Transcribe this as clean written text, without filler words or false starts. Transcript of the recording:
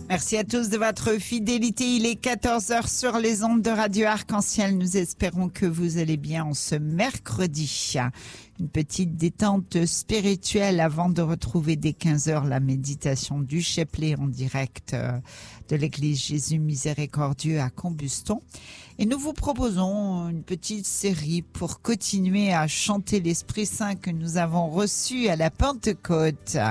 Merci à tous de votre fidélité. Il est 14 heures sur les ondes de Radio Arc-en-Ciel. Nous espérons que vous allez bien en ce mercredi. Une petite détente spirituelle avant de retrouver dès 15 heures la méditation du chapelet en direct de l'église Jésus Miséricordieux à Combuston. Et nous vous proposons une petite série pour continuer à chanter l'Esprit Saint que nous avons reçu à la Pentecôte.